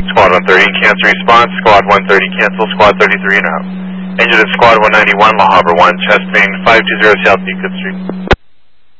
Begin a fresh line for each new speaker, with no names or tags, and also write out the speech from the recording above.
Squad 130, cancel response. Squad 130, cancel. Squad 33 and out. Engine at Squad 191, La Habra 1, chest main 520 South Beacon Street.